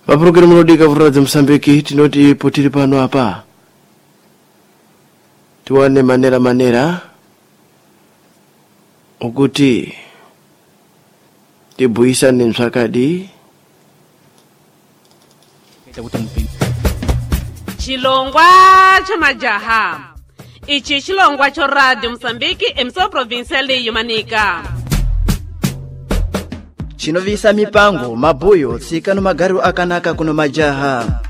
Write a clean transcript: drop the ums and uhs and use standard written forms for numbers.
Programu nodika Radio Msambiki tinoti potiri pano apa. Tuwane manera ukuti tibuisa ni msakadi Chilongwa cha majaha. Ichi chilongwa cho Radio Msambiki emso provincial yumanika. Chinovisa mipango mabuyo tsikano magaru akanaka kuno majaha.